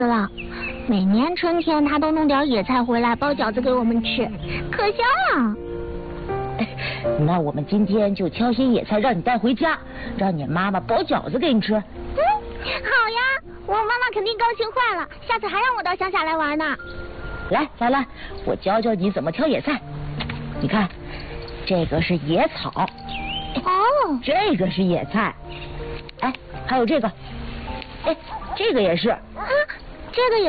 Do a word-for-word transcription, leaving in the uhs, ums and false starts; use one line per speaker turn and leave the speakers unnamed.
了。每年春天他都弄点野菜回来包饺子给我们吃，可香了。
那我们今天就挑些野菜让你带回家，让你妈妈包饺子给你吃。
嗯，好呀，我妈妈肯定高兴坏了，下次还让我到乡下来玩呢。
来来来，我教教你怎么挑野菜。你看，这个是野草。
哦，
这个是野菜。哎，还有这个，哎，这个也是。
啊，这个也